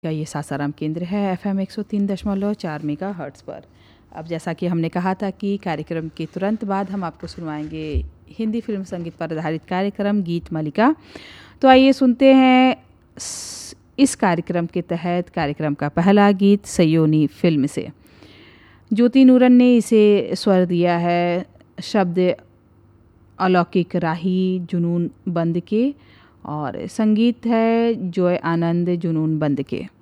का ये सासाराम केंद्र है FM 103.4 मेगाहर्ट्ज़ पर। अब जैसा कि हमने कहा था कि कार्यक्रम के तुरंत बाद हम आपको सुनवाएंगे हिंदी फिल्म संगीत पर आधारित कार्यक्रम गीत मालिका। तो आइए सुनते हैं इस कार्यक्रम के तहत कार्यक्रम का पहला गीत सयोनी फिल्म से। ज्योति नूरन ने इसे स्वर दिया है, शब्द अलौकिक राही जुनून बंद के और संगीत है जॉय आनंद जुनून बंद के।